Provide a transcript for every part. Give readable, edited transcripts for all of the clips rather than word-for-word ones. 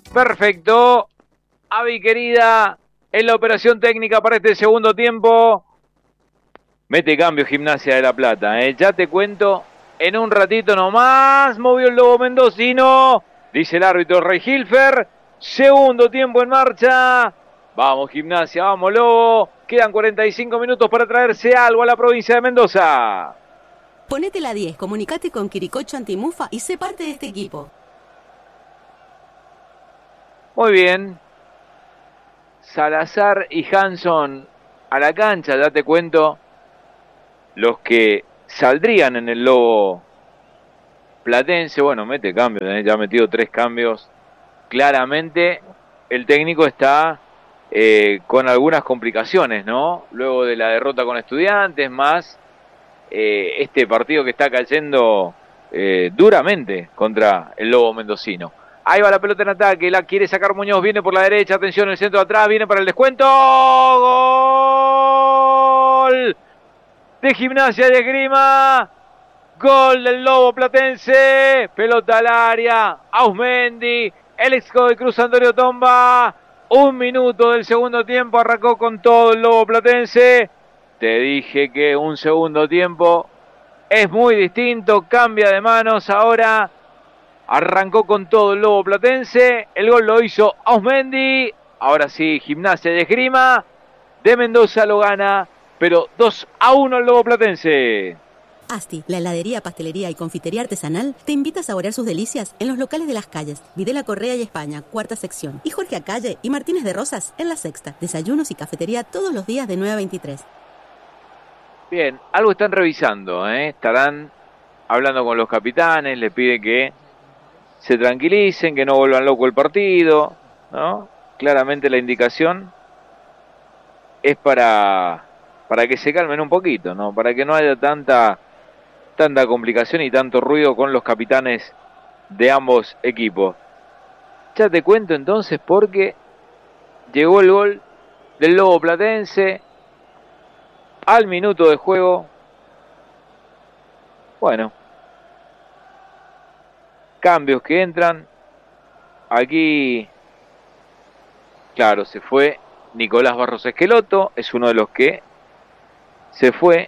Perfecto. Avi querida, en la operación técnica para este segundo tiempo. Mete cambio Gimnasia de La Plata, Ya te cuento, en un ratito nomás, movió el lobo mendocino, dice el árbitro Rey Hilfer. Segundo tiempo en marcha. Vamos Gimnasia, vamos Lobo. Quedan 45 minutos para traerse algo a la provincia de Mendoza. Ponete la 10, comunicate con Quiricocho Antimufa y sé parte de este equipo. Muy bien. Salazar y Hanson a la cancha, ya te cuento los que saldrían en el Lobo Platense. Bueno, mete cambios, ya ha metido 3 cambios. Claramente el técnico está con algunas complicaciones, ¿no? Luego de la derrota con Estudiantes, más este partido que está cayendo duramente contra el Lobo mendocino. Ahí va la pelota en ataque, la quiere sacar Muñoz, viene por la derecha, atención, el centro de atrás, viene para el descuento. ¡Gol! De Gimnasia de Esgrima. Gol del Lobo Platense. Pelota al área. Ausmendi. El ex de Cruz Antonio Tomba. 1 minuto del segundo tiempo. Arrancó con todo el Lobo Platense. Te dije que un segundo tiempo es muy distinto. Cambia de manos ahora. Arrancó con todo el Lobo Platense. El gol lo hizo Ausmendi. Ahora sí, Gimnasia de Esgrima de Mendoza lo gana, pero 2-1 el Lobo Platense. Asti, la heladería, pastelería y confitería artesanal, te invita a saborear sus delicias en los locales de Las Calles, Videla Correa y España, 4ª sección, y Jorge Acalle y Martínez de Rosas en la 6ª. Desayunos y cafetería todos los días de 9 a 23. Bien, algo están revisando, Estarán hablando con los capitanes, les pide que se tranquilicen, que no vuelvan loco el partido, ¿no? Claramente la indicación es para que se calmen un poquito, ¿no? Para que no haya tanta complicación y tanto ruido con los capitanes de ambos equipos. Ya te cuento entonces porque llegó el gol del Lobo Platense al minuto de juego. Bueno, cambios que entran. Aquí, claro, se fue Nicolás Barros Esqueloto, es uno de los que se fue.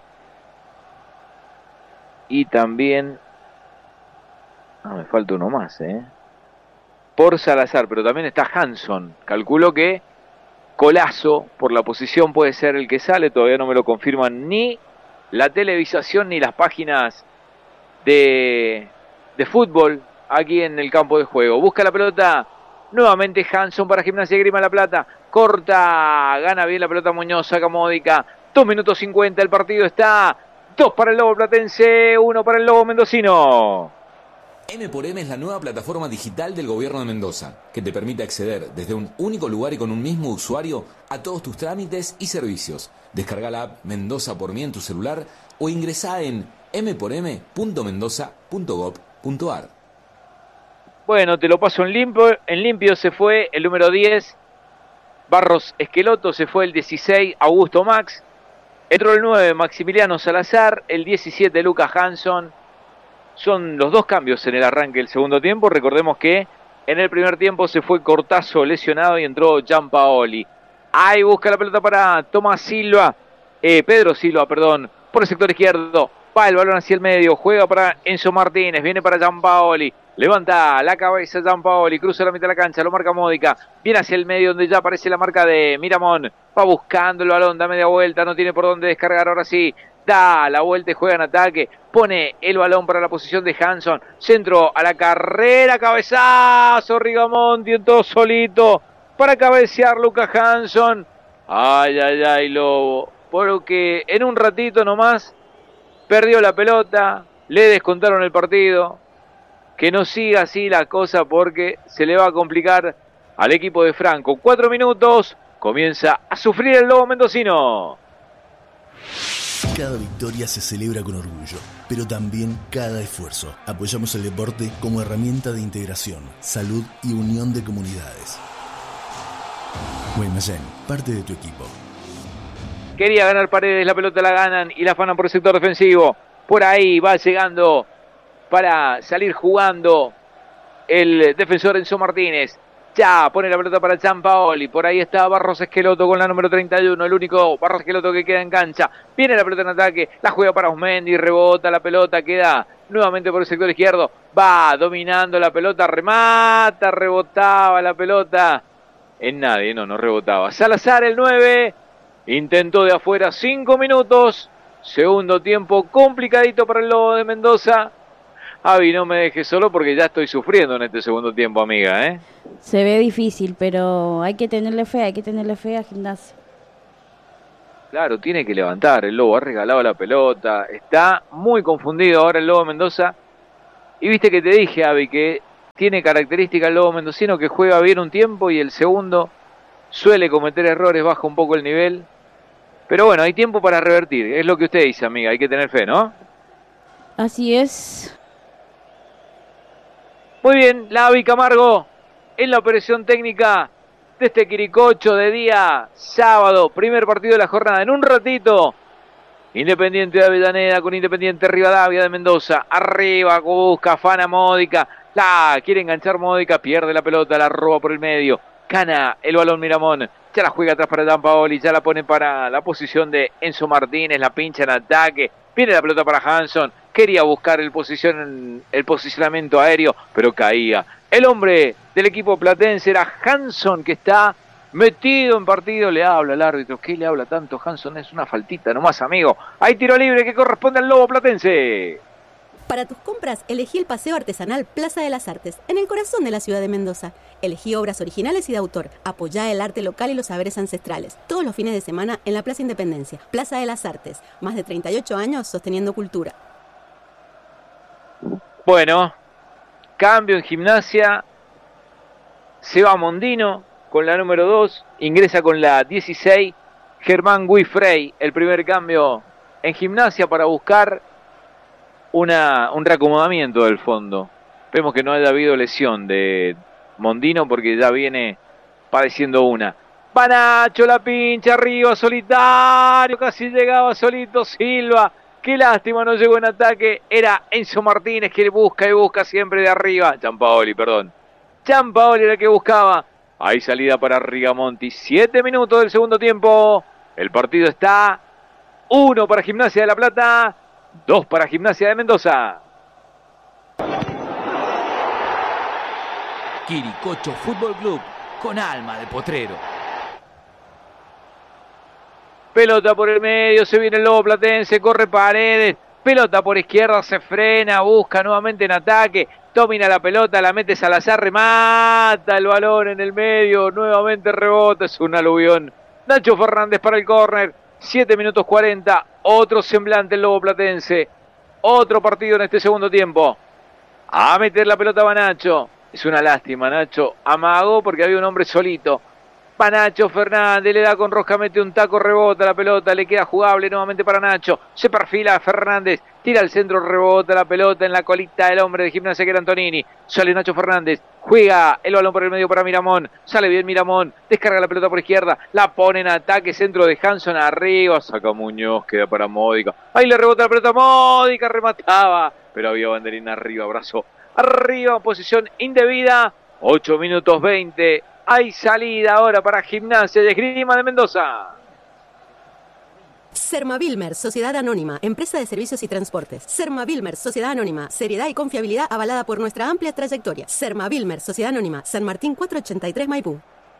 Y también, me falta uno más, por Salazar, pero también está Hanson. Calculo que Colazo, por la posición, puede ser el que sale. Todavía no me lo confirman ni la televisación ni las páginas de fútbol aquí en el campo de juego. Busca la pelota nuevamente Hanson para Gimnasia de Grima La Plata. Corta, gana bien la pelota Muñoz, saca Módica. 2 minutos 50, el partido está 2 para el Lobo Platense, 1 para el Lobo Mendocino. M×M es la nueva plataforma digital del gobierno de Mendoza, que te permite acceder desde un único lugar y con un mismo usuario a todos tus trámites y servicios. Descarga la app Mendoza por mí en tu celular o ingresá en m4m.mendoza.gov.ar. Bueno, te lo paso en limpio se fue el número 10, Barros Esqueloto, se fue el 16, Augusto Max. Entró el 9, Maximiliano Salazar, el 17, Lucas Hanson. Son los 2 cambios en el arranque del segundo tiempo. Recordemos que en el primer tiempo se fue Cortazo lesionado y entró Gianpaoli. Ahí busca la pelota para Tomás Silva, Pedro Silva, perdón, por el sector izquierdo. Va el balón hacia el medio, juega para Enzo Martínez, viene para Gianpaoli. Levanta la cabeza Gianpaoli, cruza la mitad de la cancha, lo marca Módica. Viene hacia el medio donde ya aparece la marca de Miramón. Va buscando el balón, da media vuelta, no tiene por dónde descargar, ahora sí. Da la vuelta y juega en ataque. Pone el balón para la posición de Hanson. Centro a la carrera, cabezazo. Rigamonti entró solito para cabecear Lucas Hanson. Ay, ay, ay, Lobo. Porque en un ratito nomás perdió la pelota. Le descontaron el partido. Que no siga así la cosa porque se le va a complicar al equipo de Franco. 4 minutos. Comienza a sufrir el Lobo mendocino. Cada victoria se celebra con orgullo, pero también cada esfuerzo. Apoyamos el deporte como herramienta de integración, salud y unión de comunidades. Guaymallén, parte de tu equipo. Quería ganar Paredes, la pelota la ganan y la afanan por el sector defensivo. Por ahí va llegando para salir jugando el defensor Enzo Martínez. Ya, pone la pelota para Gianpaoli. Por ahí está Barros Esqueloto con la número 31. El único Barros Esqueloto que queda en cancha. Viene la pelota en ataque. La juega para Osmendi. Rebota la pelota. Queda nuevamente por el sector izquierdo. Va dominando la pelota. Remata. Rebotaba la pelota. En nadie. No rebotaba. Salazar, el 9. Intentó de afuera 5 minutos. Segundo tiempo complicadito para el Lobo de Mendoza. Avi, no me dejes solo porque ya estoy sufriendo en este segundo tiempo, amiga, ¿eh? Se ve difícil, pero hay que tenerle fe a Gimnasia. Claro, tiene que levantar, el Lobo ha regalado la pelota, está muy confundido ahora el Lobo Mendoza. Y viste que te dije, Avi, que tiene característica el Lobo mendocino que juega bien un tiempo y el segundo suele cometer errores, baja un poco el nivel. Pero bueno, hay tiempo para revertir, es lo que usted dice, amiga, hay que tener fe, ¿no? Así es. Muy bien, la Avi Camargo en la operación técnica de este Quiricocho de día sábado, primer partido de la jornada. En un ratito, Independiente de Avellaneda con Independiente Rivadavia de Mendoza. Arriba, busca, afana Módica. La quiere enganchar Módica, pierde la pelota, la roba por el medio. Gana el balón Miramón. Ya la juega atrás para Gianpaoli, ya la pone para la posición de Enzo Martínez, la pincha en ataque. Viene la pelota para Hanson. Quería buscar el posicionamiento aéreo, pero caía. El hombre del equipo platense era Hanson, que está metido en partido. Le habla al árbitro. ¿Qué le habla tanto Hanson? Es una faltita nomás, amigo. Hay tiro libre que corresponde al Lobo platense. Para tus compras, elegí el Paseo Artesanal Plaza de las Artes, en el corazón de la ciudad de Mendoza. Elegí obras originales y de autor. Apoyá el arte local y los saberes ancestrales. Todos los fines de semana en la Plaza Independencia. Plaza de las Artes. Más de 38 años sosteniendo cultura. Bueno, cambio en Gimnasia. Se va Mondino con la número 2. Ingresa con la 16. Germán Guifrey. El primer cambio en Gimnasia para buscar un reacomodamiento del fondo. Vemos que no haya habido lesión de Mondino porque ya viene padeciendo una. Va Nacho, la pincha arriba, solitario, casi llegaba solito Silva. Qué lástima, no llegó en ataque. Era Enzo Martínez que busca y busca siempre de arriba. Gianpaoli era el que buscaba. Hay salida para Rigamonti. 7 minutos del segundo tiempo. El partido está 1 para Gimnasia de La Plata, 2 para Gimnasia de Mendoza. Quiricocho Fútbol Club, con alma de potrero. Pelota por el medio, se viene el Lobo platense, corre Paredes. Pelota por izquierda, se frena, busca nuevamente en ataque. Domina la pelota, la mete Salazar, remata el balón en el medio. Nuevamente rebota, es un aluvión. Nacho Fernández para el córner. 7 minutos 40, otro semblante el Lobo platense. Otro partido en este segundo tiempo. A meter la pelota va Nacho. Es una lástima, Nacho amagó porque había un hombre solito. Va Nacho Fernández, le da con rosca, mete un taco, rebota la pelota, le queda jugable nuevamente para Nacho. Se perfila Fernández, tira al centro, rebota la pelota en la colita del hombre de Gimnasia que era Antonini. Sale Nacho Fernández, juega el balón por el medio para Miramón. Sale bien Miramón, descarga la pelota por izquierda, la pone en ataque, centro de Hanson arriba, saca Muñoz, queda para Módica. Ahí le rebota la pelota, Módica remataba, pero había banderín arriba, brazo arriba, posición indebida. 8 minutos 20. Hay salida ahora para Gimnasia y Esgrima de Mendoza. Sermavilmer, Sociedad Anónima, Empresa de Servicios y Transportes. Sermavilmer, Sociedad Anónima, seriedad y confiabilidad avalada por nuestra amplia trayectoria. Sermavilmer, Sociedad Anónima, San Martín 483 Maipú.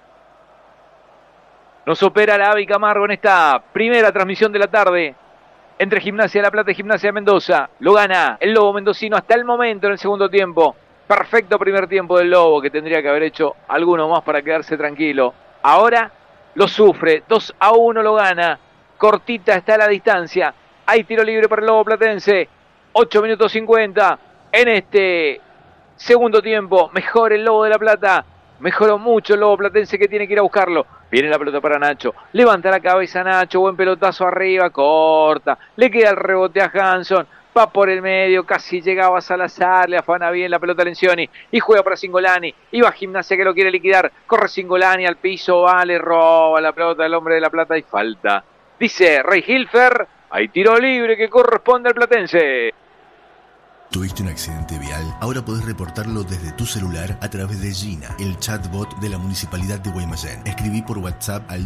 Nos opera la Avi Camargo en esta primera transmisión de la tarde entre Gimnasia de La Plata y Gimnasia de Mendoza. Lo gana el Lobo mendocino hasta el momento en el segundo tiempo. Perfecto primer tiempo del Lobo, que tendría que haber hecho alguno más para quedarse tranquilo. Ahora lo sufre, 2-1 lo gana. Cortita está la distancia. Hay tiro libre para el Lobo platense. 8 minutos 50 en este segundo tiempo. Mejor el Lobo de La Plata. Mejoró mucho el Lobo platense que tiene que ir a buscarlo. Viene la pelota para Nacho. Levanta la cabeza Nacho. Buen pelotazo arriba. Corta. Le queda el rebote a Hanson. Va por el medio, casi llegaba a Salazar, le afana bien la pelota a Lencioni y juega para Cingolani. Iba a Gimnasia que lo quiere liquidar, corre Cingolani al piso, va, le roba la pelota del hombre de La Plata y falta. Dice Rey Hilfer, hay tiro libre que corresponde al platense. ¿Tuviste un accidente vial? Ahora podés reportarlo desde tu celular a través de Gina, el chatbot de la Municipalidad de Guaymallén. Escribí por WhatsApp al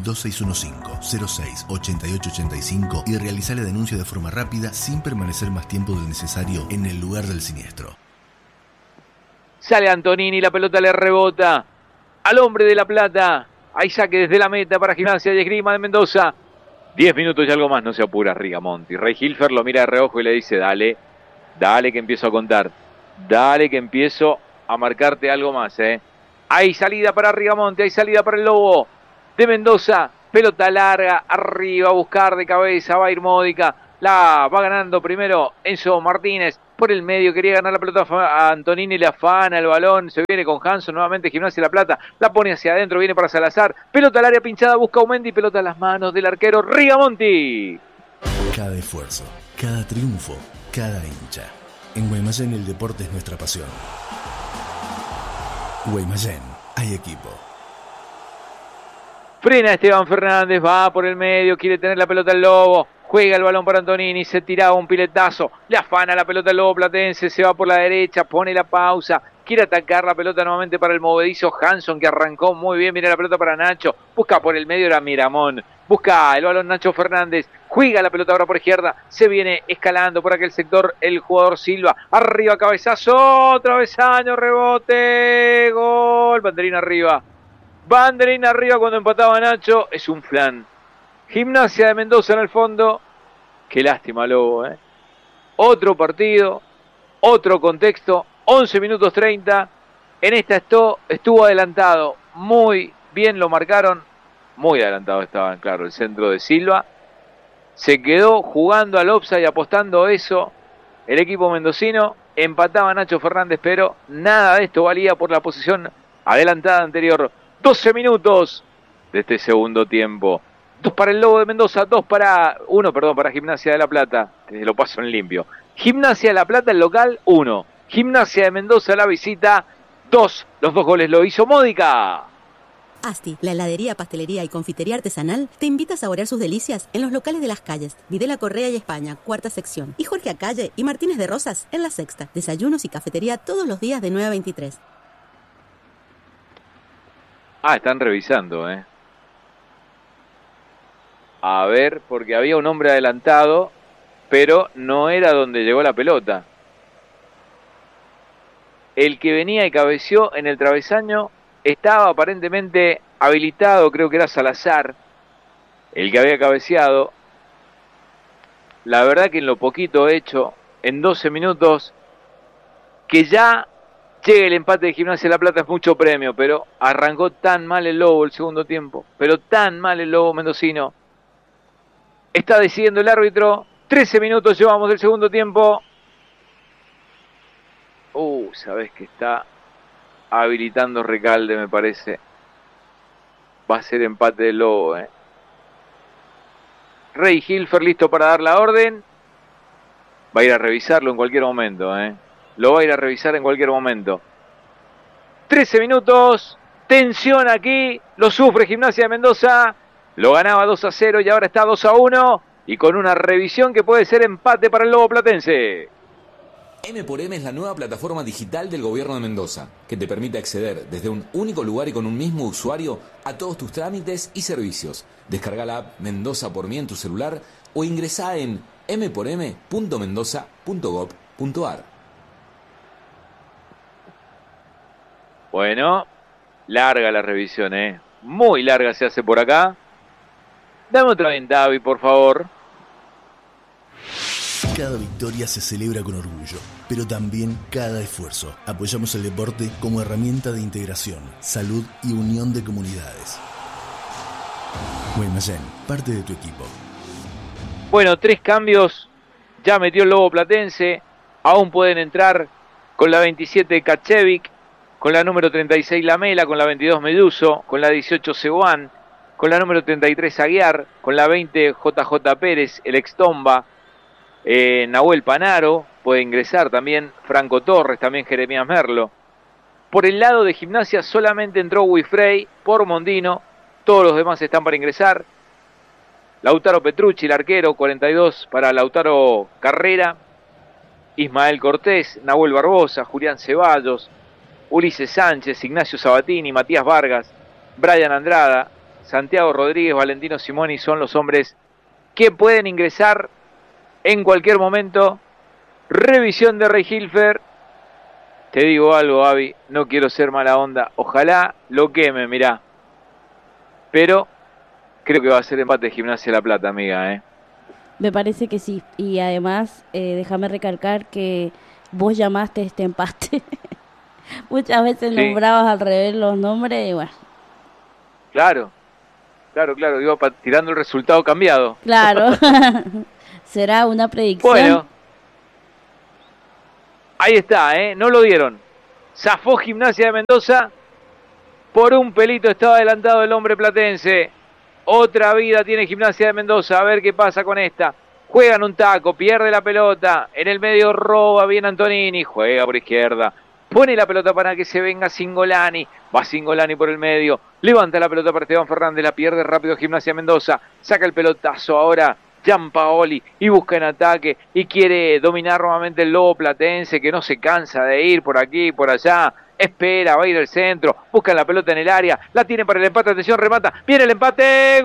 2615-06-8885 y realizá la denuncia de forma rápida sin permanecer más tiempo del necesario en el lugar del siniestro. Sale Antonini, la pelota le rebota al hombre de La Plata. Hay saque desde la meta para Gimnasia y Esgrima de Mendoza. 10 minutos y algo más, no se apura Rigamonti. Ray Hilfer lo mira de reojo y le dice, dale que empiezo a contar. Dale que empiezo a marcarte algo más, Hay salida para Rigamonti, hay salida para el Lobo de Mendoza. Pelota larga, arriba, a buscar de cabeza, va a ir Módica. La va ganando primero Enzo Martínez. Por el medio quería ganar la pelota a Antonini, le afana el balón. Se viene con Hanson nuevamente, Gimnasia La Plata. La pone hacia adentro, viene para Salazar. Pelota al área pinchada, busca Aumendi. Pelota a las manos del arquero Rigamonti. Cada esfuerzo, cada triunfo, cada hincha. En Guaymallén el deporte es nuestra pasión. Guaymallén, hay equipo. Frena Esteban Fernández, va por el medio, quiere tener la pelota el Lobo. Juega el balón para Antonini, se tiraba un piletazo, le afana la pelota al Lobo Platense, se va por la derecha, pone la pausa, quiere atacar la pelota nuevamente para el movedizo Hanson, que arrancó muy bien, mira la pelota para Nacho, busca por el medio, era Miramón, busca el balón Nacho Fernández, juega la pelota ahora por izquierda, se viene escalando por aquel sector el jugador Silva, arriba cabezazo, travesaño, rebote, gol, banderín arriba cuando empataba Nacho, es un flan. Gimnasia de Mendoza en el fondo. Qué lástima, Lobo, Otro partido, otro contexto. 11 minutos 30. En esta estuvo adelantado. Muy bien lo marcaron. Muy adelantado estaban, claro, el centro de Silva. Se quedó jugando al offside, apostando eso. El equipo mendocino. Empataba Nacho Fernández, pero nada de esto valía por la posición adelantada anterior. 12 minutos de este segundo tiempo. 2 para el Lobo de Mendoza, 1 para Gimnasia de La Plata. Te lo paso en limpio. Gimnasia de La Plata, el local, 1. Gimnasia de Mendoza, la visita, 2. Los 2 goles lo hizo Módica. Asti, la heladería, pastelería y confitería artesanal, te invita a saborear sus delicias en los locales de Las Calles, Videla Correa y España, cuarta sección. Y Jorge Acalle y Martínez de Rosas en la sexta. Desayunos y cafetería todos los días de 9 a 23. Están revisando, A ver, porque había un hombre adelantado, pero no era donde llegó la pelota. El que venía y cabeció en el travesaño estaba aparentemente habilitado, creo que era Salazar, el que había cabeceado. La verdad que en lo poquito hecho, en 12 minutos, que ya llegue el empate de Gimnasia de La Plata es mucho premio, pero arrancó tan mal el Lobo el segundo tiempo, pero tan mal el Lobo mendocino. Está decidiendo el árbitro. 13 minutos llevamos del segundo tiempo. Sabés que está habilitando Recalde, me parece. Va a ser empate del Lobo, Ray Hilfer listo para dar la orden. Va a ir a revisarlo en cualquier momento, Lo va a ir a revisar en cualquier momento. 13 minutos. Tensión aquí. Lo sufre Gimnasia de Mendoza. Lo ganaba 2-0 y ahora está 2-1. Y con una revisión que puede ser empate para el Lobo Platense. M×M es la nueva plataforma digital del Gobierno de Mendoza, que te permite acceder desde un único lugar y con un mismo usuario a todos tus trámites y servicios. Descarga la app Mendoza por mí en tu celular o ingresá en m4m.mendoza.gov.ar. Bueno, larga la revisión, muy larga se hace por acá. Dame otra vez, David, por favor. Cada victoria se celebra con orgullo, pero también cada esfuerzo. Apoyamos el deporte como herramienta de integración, salud y unión de comunidades. Guaymallén, parte de tu equipo. Bueno, 3 cambios. Ya metió el Lobo Platense. Aún pueden entrar con la 27 Kachevic, con la número 36 Lamela, con la 22 Meduso, con la 18 Seguán, con la número 33 Aguiar, con la 20 JJ Pérez, el ex Tomba, Nahuel Panaro, puede ingresar también Franco Torres, también Jeremías Merlo. Por el lado de Gimnasia solamente entró Wifrey por Mondino, todos los demás están para ingresar. Lautaro Petrucci, el arquero, 42 para Lautaro Carrera. Ismael Cortés, Nahuel Barbosa, Julián Ceballos, Ulises Sánchez, Ignacio Sabatini, Matías Vargas, Brian Andrada, Santiago Rodríguez, Valentino Simoni son los hombres que pueden ingresar en cualquier momento. Revisión de Rey Hilfer. Te digo algo, Avi, no quiero ser mala onda. Ojalá lo queme, mirá. Pero creo que va a ser empate de Gimnasia de La Plata, amiga, Me parece que sí. Y además, déjame recalcar que vos llamaste este empate. Muchas veces Sí. nombrabas al revés los nombres y bueno. Claro, iba tirando el resultado cambiado. Claro. ¿Será una predicción? Bueno, ahí está, no lo dieron. Zafó Gimnasia de Mendoza. Por un pelito estaba adelantado el hombre platense. Otra vida tiene Gimnasia de Mendoza. A ver qué pasa con esta. Juegan un taco, pierde la pelota. En el medio roba bien Antonini. Juega por izquierda. Pone la pelota para que se venga Singolani. Va Singolani por el medio. Levanta la pelota para Esteban Fernández. La pierde rápido Gimnasia de Mendoza. Saca el pelotazo ahora Gianpaoli y busca en ataque. Y quiere dominar nuevamente el lobo platense, que no se cansa de ir por aquí y por allá. Espera, va a ir al centro. Busca la pelota en el área. La tiene para el empate. Atención, remata. Viene el empate.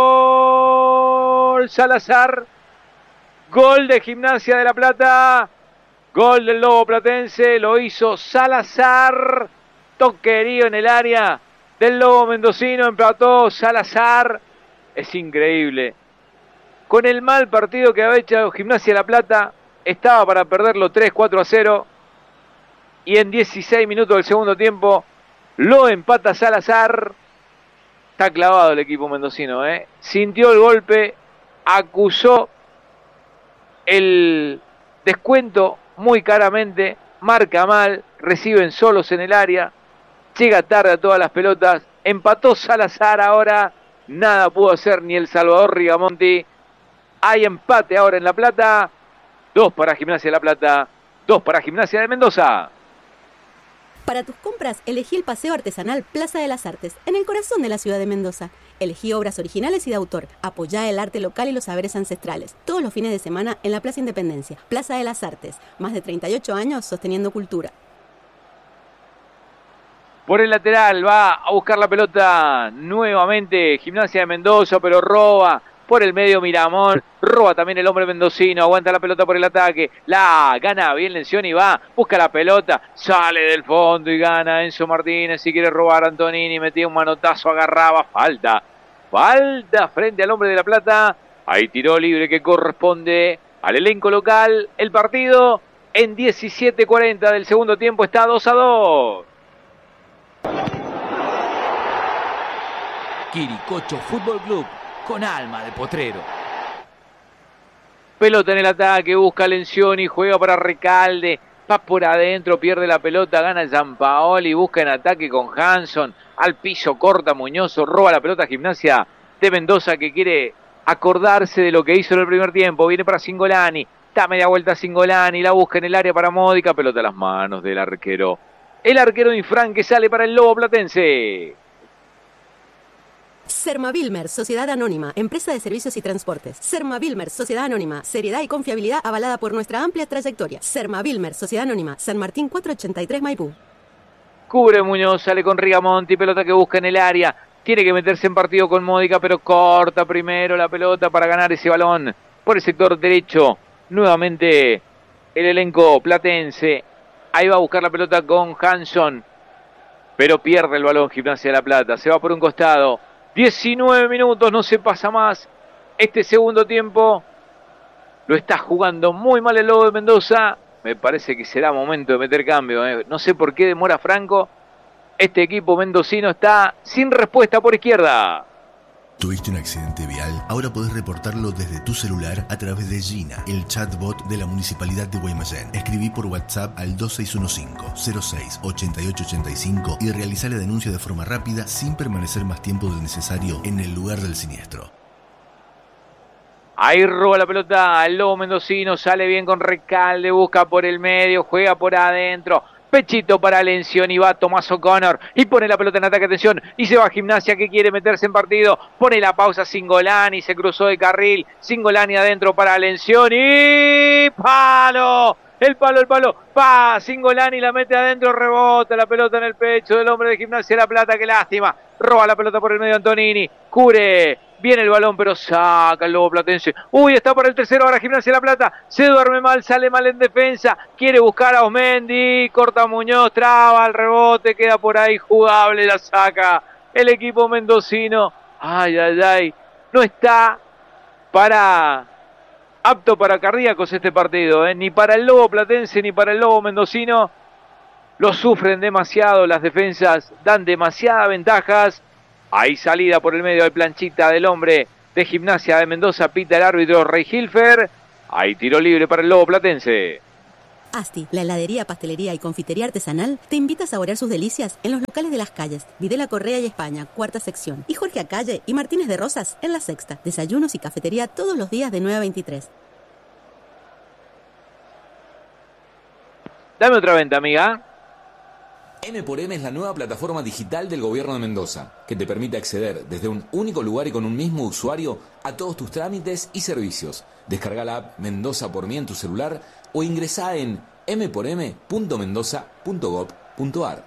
Gol Salazar. Gol de Gimnasia de La Plata. Gol del lobo platense. Lo hizo Salazar. Toquerío en el área del lobo mendocino. Empató Salazar. Es increíble. Con el mal partido que había hecho Gimnasia de La Plata, estaba para perderlo 3-4-0. Y en 16 minutos del segundo tiempo lo empata Salazar. Está clavado el equipo mendocino, Sintió el golpe, acusó el descuento muy claramente, marca mal, reciben solos en el área, llega tarde a todas las pelotas, empató Salazar ahora, nada pudo hacer ni el Salvador Rigamonti. Hay empate ahora en La Plata, 2 para Gimnasia de La Plata, 2 para Gimnasia de Mendoza. Para tus compras, elegí el Paseo Artesanal Plaza de las Artes, en el corazón de la ciudad de Mendoza. Elegí obras originales y de autor. Apoyá el arte local y los saberes ancestrales. Todos los fines de semana en la Plaza Independencia. Plaza de las Artes. Más de 38 años sosteniendo cultura. Por el lateral va a buscar la pelota nuevamente Gimnasia de Mendoza, pero roba. Por el medio Miramón, roba también el hombre mendocino, aguanta la pelota por el ataque, la gana bien Lencioni, va, busca la pelota, sale del fondo y gana Enzo Martínez, si quiere robar Antonini, metía un manotazo, agarraba, falta frente al hombre de La Plata, hay tiro libre que corresponde al elenco local, el partido en 17:40 del segundo tiempo está 2-2. Quiricocho Fútbol Club, con alma de potrero. Pelota en el ataque, busca Lencioni, juega para Recalde, va por adentro, pierde la pelota, gana Gianpaoli, busca en ataque con Hanson, al piso corta Muñoz, roba la pelota Gimnasia de Mendoza, que quiere acordarse de lo que hizo en el primer tiempo, viene para Singolani, da media vuelta Singolani, la busca en el área para Módica, pelota a las manos del arquero. El arquero Infran que sale para el lobo platense. Sermavilmer, Sociedad Anónima, Empresa de Servicios y Transportes. Sermavilmer, Sociedad Anónima, seriedad y confiabilidad avalada por nuestra amplia trayectoria. Sermavilmer, Sociedad Anónima, San Martín 483 Maipú. Cubre Muñoz, sale con Rigamonti, pelota que busca en el área. Tiene que meterse en partido con Módica, pero corta primero la pelota para ganar ese balón. Por el sector derecho, nuevamente el elenco platense. Ahí va a buscar la pelota con Hanson, pero pierde el balón Gimnasia de La Plata. Se va por un costado. 19 minutos, no se pasa más. Este segundo tiempo lo está jugando muy mal el lobo de Mendoza. Me parece que será momento de meter cambio. No sé por qué demora Franco. Este equipo mendocino está sin respuesta por izquierda. ¿Tuviste un accidente vial? Ahora podés reportarlo desde tu celular a través de Gina, el chatbot de la Municipalidad de Guaymallén. Escribí por WhatsApp al 2615-06-8885 y realizá la denuncia de forma rápida sin permanecer más tiempo del necesario en el lugar del siniestro. Ahí roba la pelota el lobo mendocino, sale bien con Recalde, busca por el medio, juega por adentro. Pechito para Lencioni, va Tomás O'Connor y pone la pelota en ataque, atención, y se va a Gimnasia que quiere meterse en partido, pone la pausa Singolani, se cruzó de carril, Singolani adentro para Lencioni, palo, el palo, pa, Singolani la mete adentro, rebota la pelota en el pecho del hombre de Gimnasia de La Plata, qué lástima, roba la pelota por el medio Antonini, cubre, viene el balón pero saca el Lobo Platense, uy, está por el tercero ahora Gimnasia de La Plata, se duerme mal, sale mal en defensa, quiere buscar a Osmendi, corta Muñoz, traba el rebote, queda por ahí jugable, la saca el equipo mendocino, ay, no está apto para cardíacos este partido, ni para el Lobo Platense ni para el Lobo Mendocino. Lo sufren demasiado, las defensas dan demasiadas ventajas. Hay salida por el medio de planchita del hombre de Gimnasia de Mendoza, pita el árbitro Rey Hilfer. Hay tiro libre para el Lobo Platense. Asti, la heladería, pastelería y confitería artesanal, te invita a saborear sus delicias en los locales de Las Calles, Videla Correa y España, cuarta sección, y Jorge Acalle y Martínez de Rosas en la sexta. Desayunos y cafetería todos los días de 9 a 23. Dame otra venta, amiga. M por M es la nueva plataforma digital del Gobierno de Mendoza, que te permite acceder desde un único lugar y con un mismo usuario a todos tus trámites y servicios. Descarga la app Mendoza por mí en tu celular o ingresá en mporm.mendoza.gov.ar.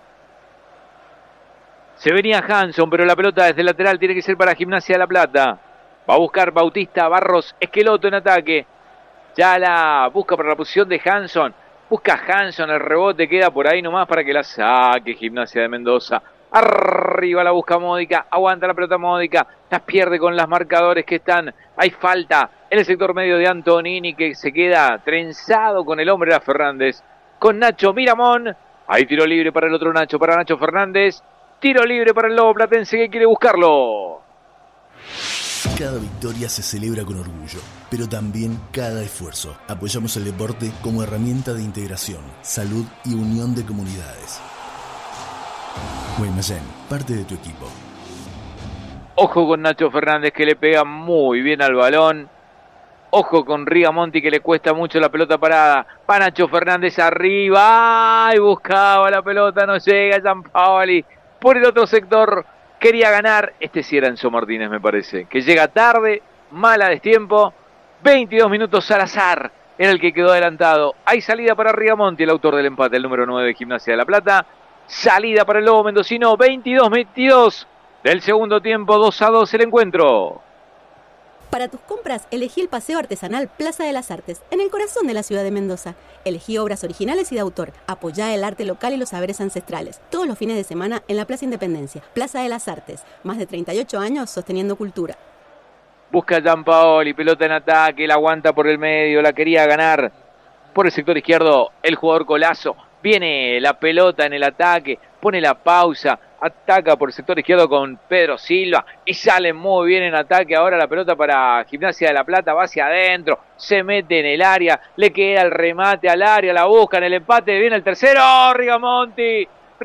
Se venía Hanson, pero la pelota desde el lateral tiene que ser para Gimnasia de La Plata. Va a buscar Bautista Barros Esqueloto en ataque. Ya la busca para la posición de Hanson. Busca Hanson, el rebote queda por ahí nomás para que la saque Gimnasia de Mendoza. Arriba la busca Módica, aguanta la pelota Módica, las pierde con las marcadores que están. Hay falta en el sector medio de Antonini que se queda trenzado con el hombre de Fernández. Con Nacho Miramón, hay tiro libre para el otro Nacho, para Nacho Fernández. Tiro libre para el Lobo Platense que quiere buscarlo. Cada victoria se celebra con orgullo, pero también cada esfuerzo. Apoyamos el deporte como herramienta de integración, salud y unión de comunidades. Guaymallén, parte de tu equipo. Ojo con Nacho Fernández que le pega muy bien al balón. Ojo con Rigamonti que le cuesta mucho la pelota parada. Va Nacho Fernández arriba. ¡Ay! Buscaba la pelota, no llega Gianpaoli. Por el otro sector quería ganar. Este sí era Enzo Martínez, me parece. Que llega tarde, mala destiempo. 22 minutos Salazar era el que quedó adelantado. Hay salida para Rigamonti, el autor del empate, el número 9 de Gimnasia de La Plata. Salida para el Lobo Mendocino, 22-22 del segundo tiempo, 2-2 el encuentro. Para tus compras, elegí el Paseo Artesanal Plaza de las Artes, en el corazón de la ciudad de Mendoza. Elegí obras originales y de autor. Apoyá el arte local y los saberes ancestrales. Todos los fines de semana en la Plaza Independencia. Plaza de las Artes. Más de 38 años sosteniendo cultura. Busca a Gianpaoli, pelota en ataque, la aguanta por el medio, la quería ganar. Por el sector izquierdo, el jugador Colazo. Viene la pelota en el ataque, pone la pausa, ataca por el sector izquierdo con Pedro Silva y sale muy bien en ataque. Ahora la pelota para Gimnasia de La Plata, va hacia adentro, se mete en el área, le queda el remate al área, la busca en el empate, viene el tercero, Rigamonti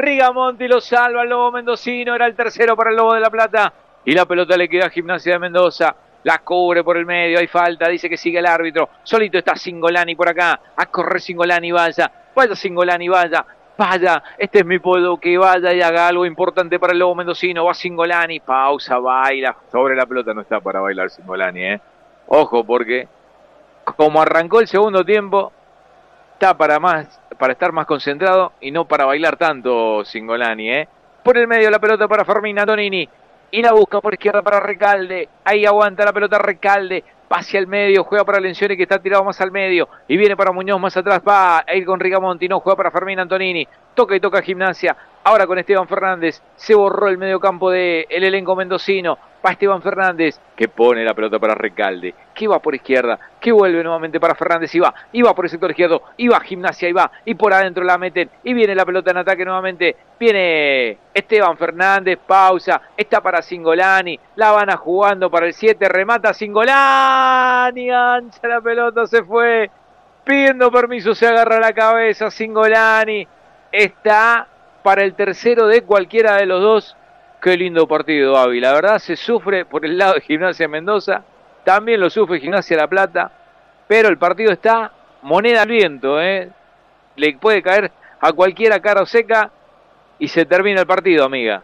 lo salva el Lobo Mendocino, era el tercero para el Lobo de La Plata y la pelota le queda a Gimnasia de Mendoza. La cubre por el medio, hay falta, dice que sigue el árbitro. Solito está Singolani por acá. A correr Singolani, vaya Singolani, vaya. Este es mi pueblo, que vaya y haga algo importante para el Lobo Mendocino. Va Singolani, pausa, baila. Sobre la pelota no está para bailar Singolani, Ojo, porque como arrancó el segundo tiempo, está para estar más concentrado y no para bailar tanto Singolani, Por el medio la pelota para Fermín Antonini. Y la busca por izquierda para Recalde. Ahí aguanta la pelota Recalde. Va hacia el medio. Juega para Lencioni que está tirado más al medio. Y viene para Muñoz más atrás. Va a ir con Rigamonti. No, juega para Fermín Antonini. Toca y toca Gimnasia. Ahora con Esteban Fernández. Se borró el mediocampo del elenco mendocino. Va Esteban Fernández que pone la pelota para Recalde. Que va por izquierda. Que vuelve nuevamente para Fernández. Y va por el sector izquierdo. Y va Gimnasia. Y va. Y por adentro la meten. Y viene la pelota en ataque nuevamente. Viene Esteban Fernández. Pausa. Está para Singolani. La van a jugando para el 7. Remata Singolani. Ancha la pelota. Se fue. Pidiendo permiso. Se agarra la cabeza. Singolani. Está para el tercero de cualquiera de los dos. Qué lindo partido, Avi. La verdad se sufre por el lado de Gimnasia Mendoza. También lo sufre Gimnasia La Plata. Pero el partido está moneda al viento, Le puede caer a cualquiera cara o seca y se termina el partido, amiga.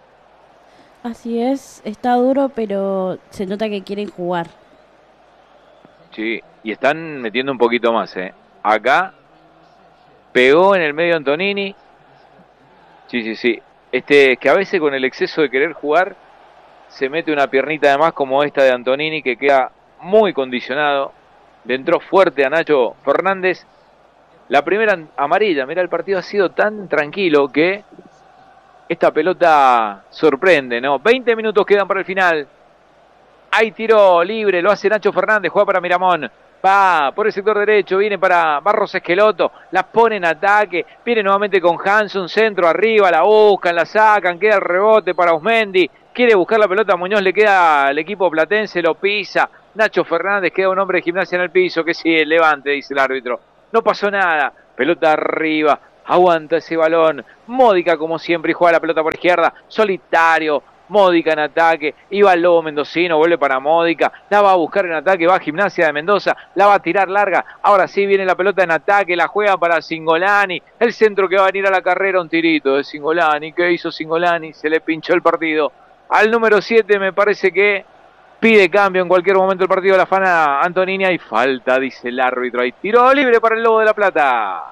Así es, está duro, pero se nota que quieren jugar. Sí, y están metiendo un poquito más, Acá Pegó en el medio Antonini. Sí. Que a veces con el exceso de querer jugar se mete una piernita de más como esta de Antonini, que queda muy condicionado. Le entró fuerte a Nacho Fernández. La primera amarilla. Mira, el partido ha sido tan tranquilo que esta pelota sorprende, ¿no? 20 minutos quedan para el final. Hay tiro libre, lo hace Nacho Fernández, juega para Miramón. Va por el sector derecho, viene para Barros Esqueloto, la pone en ataque, viene nuevamente con Hanson, centro arriba, la buscan, la sacan, queda el rebote para Osmendi, quiere buscar la pelota, Muñoz le queda al equipo platense, lo pisa, Nacho Fernández, queda un hombre de Gimnasia en el piso, que sí, levante, dice el árbitro, no pasó nada, pelota arriba, aguanta ese balón, Módica como siempre y juega la pelota por izquierda, solitario, Módica en ataque, iba el Lobo Mendocino, vuelve para Módica, la va a buscar en ataque, va a Gimnasia de Mendoza, la va a tirar larga, ahora sí viene la pelota en ataque, la juega para Cingolani, el centro que va a venir a la carrera, un tirito de Cingolani, ¿qué hizo Cingolani? Se le pinchó el partido, al número 7 me parece que pide cambio en cualquier momento del partido, la afana Antonini, hay falta, dice el árbitro, hay tiro libre para el Lobo de la Plata.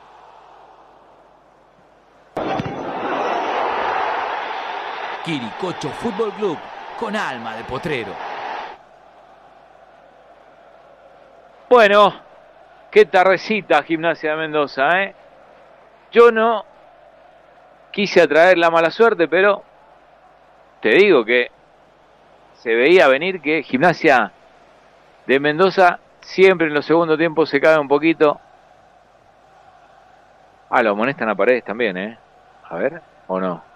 Quiricocho Fútbol Club, con alma de potrero. Bueno, qué tardecita Gimnasia de Mendoza, ¿eh? Yo no quise atraer la mala suerte, pero te digo que se veía venir que Gimnasia de Mendoza siempre en los segundos tiempos se cae un poquito. Ah, lo amonestan a Paredes también, ¿eh? A ver, ¿o no?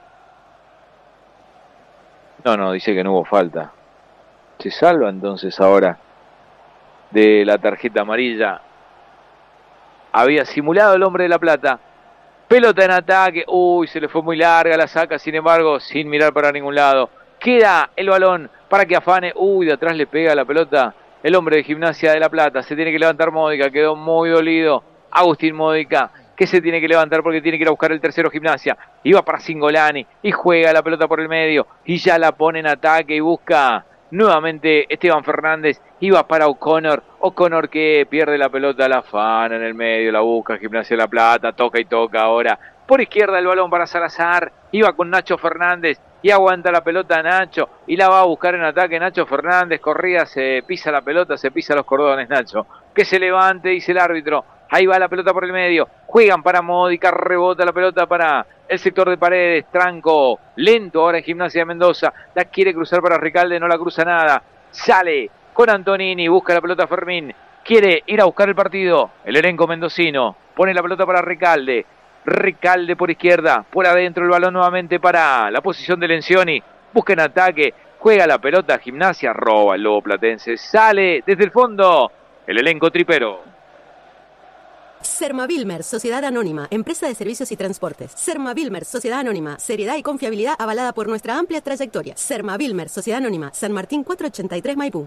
No, dice que no hubo falta. Se salva entonces ahora de la tarjeta amarilla. Había simulado el hombre de la Plata. Pelota en ataque. Uy, se le fue muy larga, la saca, sin embargo, sin mirar para ningún lado. Queda el balón para que afane. Uy, de atrás le pega la pelota el hombre de Gimnasia de la Plata. Se tiene que levantar Módica, quedó muy dolido. Agustín Módica, que se tiene que levantar porque tiene que ir a buscar el tercero Gimnasia. Iba para Cingolani y juega la pelota por el medio y ya la pone en ataque y busca nuevamente Esteban Fernández. Iba para O'Connor. O'Connor que pierde la pelota, la afana en el medio, la busca Gimnasia de la Plata, toca y toca ahora. Por izquierda el balón para Salazar. Iba con Nacho Fernández y aguanta la pelota Nacho y la va a buscar en ataque Nacho Fernández. Corría, se pisa la pelota, se pisa los cordones Nacho. Que se levante, dice el árbitro. Ahí va la pelota por el medio. Juegan para Módica. Rebota la pelota para el sector de Paredes. Tranco lento ahora en Gimnasia de Mendoza. La quiere cruzar para Ricalde. No la cruza nada. Sale con Antonini. Busca la pelota Fermín. Quiere ir a buscar el partido. El elenco mendocino. Pone la pelota para Ricalde. Ricalde por izquierda. Por adentro el balón nuevamente para la posición de Lencioni. Busca en ataque. Juega la pelota. Gimnasia. Roba el Lobo Platense. Sale desde el fondo el elenco tripero. Sermavilmer, Sociedad Anónima, Empresa de Servicios y Transportes. Sermavilmer, Sociedad Anónima, seriedad y confiabilidad avalada por nuestra amplia trayectoria. Sermavilmer, Sociedad Anónima, San Martín 483 Maipú.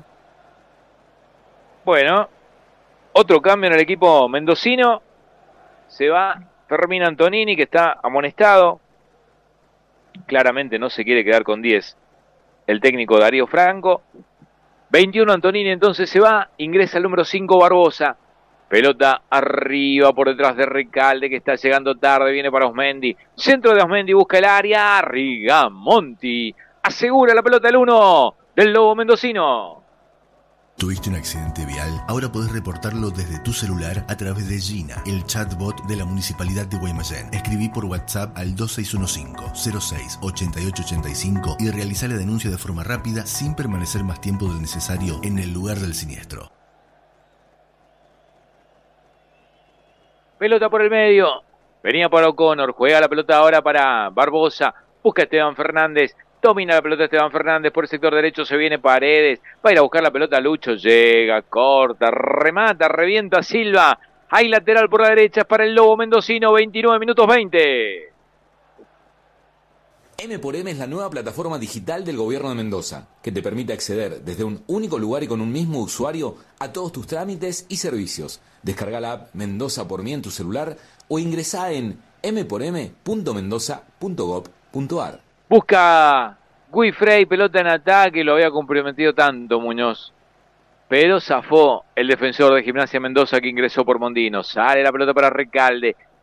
Bueno, otro cambio en el equipo mendocino. Se va Fermín Antonini, que está amonestado. Claramente no se quiere quedar con 10 el técnico Darío Franco. 21 Antonini entonces se va. Ingresa el número 5 Barbosa. Pelota arriba por detrás de Ricalde, que está llegando tarde, viene para Osmendi. Centro de Osmendi, busca el área. Rigamonti asegura la pelota el 1 del Lobo Mendocino. ¿Tuviste un accidente vial? Ahora podés reportarlo desde tu celular a través de Gina, el chatbot de la Municipalidad de Guaymallén. Escribí por WhatsApp al 2615-06-8885 y realizá la denuncia de forma rápida sin permanecer más tiempo del necesario en el lugar del siniestro. Pelota por el medio. Venía para O'Connor. Juega la pelota ahora para Barbosa. Busca a Esteban Fernández. Domina la pelota Esteban Fernández. Por el sector derecho se viene Paredes. Va a ir a buscar la pelota Lucho. Llega, corta, remata, revienta Silva. Hay lateral por la derecha para el Lobo Mendocino. 29 minutos 20. M por M es la nueva plataforma digital del Gobierno de Mendoza, que te permite acceder desde un único lugar y con un mismo usuario a todos tus trámites y servicios. Descarga la app Mendoza por mí en tu celular o ingresá en mporm.mendoza.gov.ar. Busca Guifrey, pelota en ataque, lo había comprometido tanto Muñoz. Pero zafó el defensor de Gimnasia Mendoza que ingresó por Mondino. Sale la pelota para Ricalde.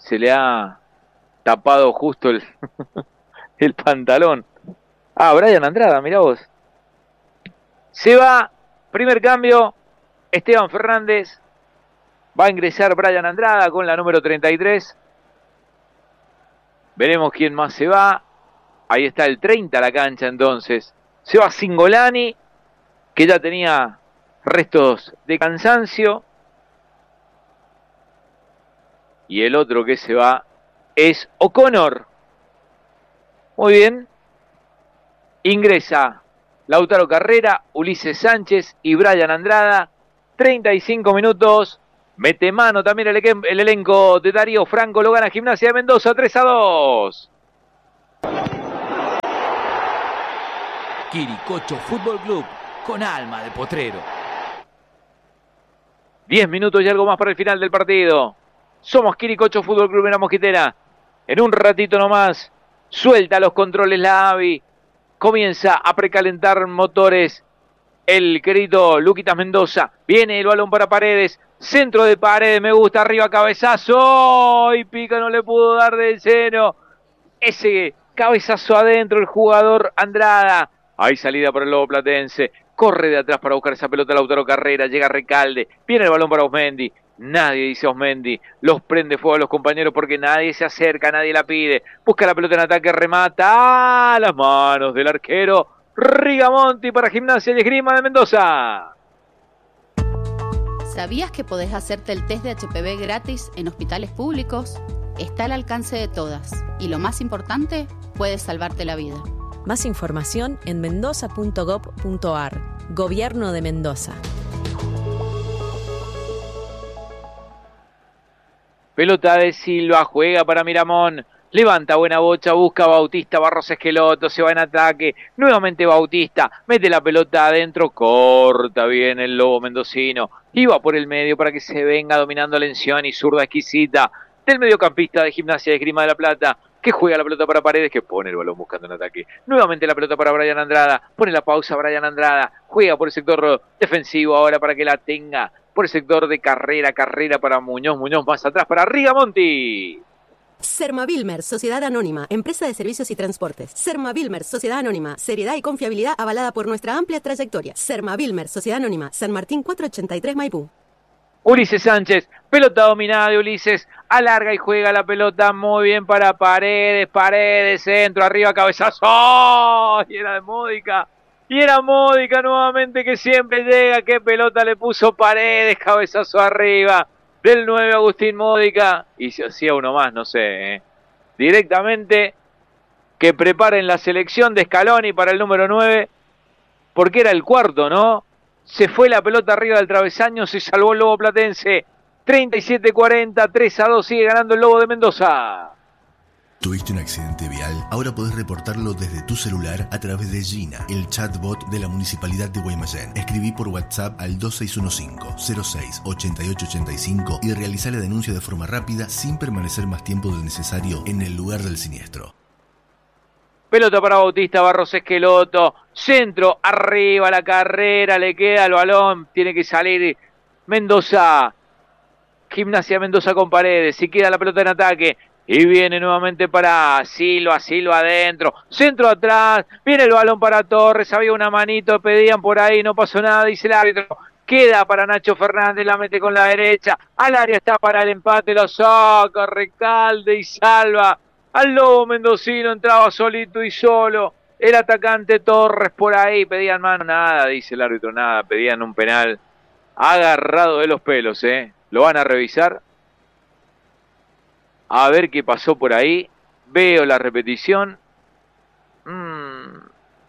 se le ha tapado justo el pantalón. Brian Andrada, mirá vos. Se va, primer cambio, Esteban Fernández. Va a ingresar Brian Andrada con la número 33. Veremos quién más se va. Ahí está el 30 a la cancha entonces. Se va Cingolani, que ya tenía restos de cansancio. Y el otro que se va es O'Connor. Muy bien. Ingresa Lautaro Carrera, Ulises Sánchez y Brian Andrada. 35 minutos. Mete mano también el elenco de Darío Franco. Lo gana Gimnasia de Mendoza 3-2. Quiricocho Fútbol Club, con alma de potrero. 10 minutos y algo más para el final del partido. Somos Quiricocho Fútbol Club en la Mosquitera. En un ratito nomás, suelta los controles la AVI. Comienza a precalentar motores el querido Luquitas Mendoza. Viene el balón para Paredes. Centro de Paredes, me gusta, arriba cabezazo. Y Pica no le pudo dar del seno. Ese cabezazo adentro el jugador Andrada. Hay salida para el Lobo Platense. Corre de atrás para buscar esa pelota Lautaro Carrera. Llega Recalde. Viene el balón para Osmendi. Nadie dice Osmendi. Los prende fuego a los compañeros porque nadie se acerca, nadie la pide. Busca la pelota en ataque, remata a las manos del arquero Rigamonti para Gimnasia y Esgrima de Mendoza. ¿Sabías que podés hacerte el test de HPV gratis en hospitales públicos? Está al alcance de todas. Y lo más importante, puede salvarte la vida. Más información en mendoza.gov.ar. Gobierno de Mendoza. Pelota de Silva, juega para Miramón. Levanta buena bocha, busca Bautista, Barros Esqueloto, se va en ataque. Nuevamente Bautista, mete la pelota adentro, corta bien el Lobo mendocino. Iba por el medio para que se venga dominando Lencioni y zurda exquisita del mediocampista de Gimnasia de Esgrima de la Plata, que juega la pelota para Paredes, que pone el balón buscando un ataque. Nuevamente la pelota para Brian Andrada, pone la pausa Brian Andrada, juega por el sector defensivo ahora para que la tenga. Por el sector de Carrera para Muñoz más atrás para Rigamonti. Sermavilmer, Sociedad Anónima, Empresa de Servicios y Transportes. Sermavilmer, Sociedad Anónima, seriedad y confiabilidad avalada por nuestra amplia trayectoria. Sermavilmer, Sociedad Anónima, San Martín 483 Maipú. Ulises Sánchez, pelota dominada de Ulises, alarga y juega la pelota muy bien para Paredes, centro, arriba, cabezazo, ¡oh! Y era Módica nuevamente que siempre llega, qué pelota le puso Paredes, cabezazo arriba. Del 9 Agustín Módica, y se hacía uno más, no sé, directamente que preparen la selección de Scaloni para el número 9, porque era el cuarto, ¿no? Se fue la pelota arriba del travesaño, se salvó el Lobo Platense, 37-40, 3-2, sigue ganando el Lobo de Mendoza. ¿Tuviste un accidente vial? Ahora podés reportarlo desde tu celular a través de Gina, el chatbot de la Municipalidad de Guaymallén. Escribí por WhatsApp al 2615-06-8885 y realizá la denuncia de forma rápida sin permanecer más tiempo del necesario en el lugar del siniestro. Pelota para Bautista, Barros Esqueloto, centro, arriba la Carrera, le queda el balón, tiene que salir Mendoza, Gimnasia Mendoza con Paredes, si queda la pelota en ataque. Y viene nuevamente para Silva adentro, centro atrás, viene el balón para Torres, había una manito, pedían por ahí, no pasó nada, dice el árbitro, queda para Nacho Fernández, la mete con la derecha, al área está para el empate, lo saca Recalde y salva al Lobo mendocino, entraba solito y solo, el atacante Torres por ahí, pedían mano, nada, dice el árbitro, nada, pedían un penal, agarrado de los pelos, lo van a revisar. A ver qué pasó por ahí. Veo la repetición. No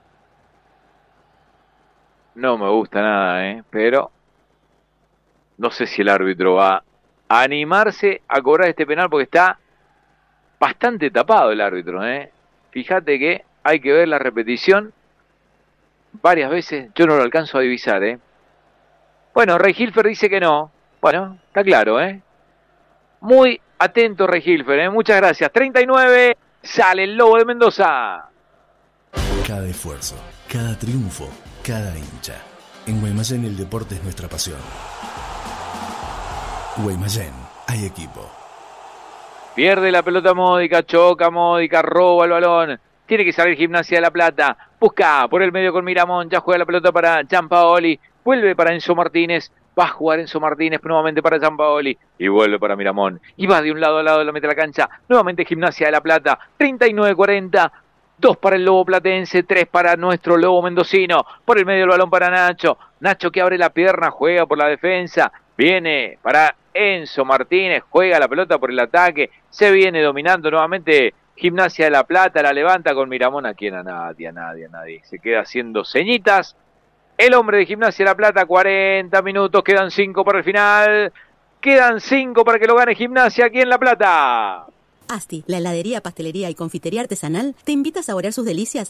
me gusta nada, pero no sé si el árbitro va a animarse a cobrar este penal porque está bastante tapado el árbitro. Fíjate que hay que ver la repetición varias veces. Yo no lo alcanzo a divisar. Bueno, Rey Hilfer dice que no. Bueno, está claro. Muy atento Rey Hilfer, muchas gracias. 39, sale el Lobo de Mendoza. Cada esfuerzo, cada triunfo, cada hincha. En Guaymallén el deporte es nuestra pasión. Guaymallén, hay equipo. Pierde la pelota Módica, choca Módica, roba el balón. Tiene que salir Gimnasia de La Plata. Busca por el medio con Miramón. Ya juega la pelota para Gianpaoli. Vuelve para Enzo Martínez. Va a jugar Enzo Martínez nuevamente para Gianpaoli. Y vuelve para Miramón. Y va de un lado a lado de la meta de la cancha. Nuevamente Gimnasia de La Plata. 39-40. 2 para el Lobo Platense, 3 para nuestro Lobo Mendocino. Por el medio el balón para Nacho. Nacho que abre la pierna, juega por la defensa. Viene para Enzo Martínez, juega la pelota por el ataque. Se viene dominando nuevamente Gimnasia de La Plata. La levanta con Miramón. ¿A quién? A nadie. Se queda haciendo ceñitas. El hombre de Gimnasia de La Plata, 40 minutos. Quedan 5 para el final. Quedan 5 para que lo gane Gimnasia aquí en La Plata. Asti, la heladería, pastelería y confitería artesanal, te invita a saborear sus delicias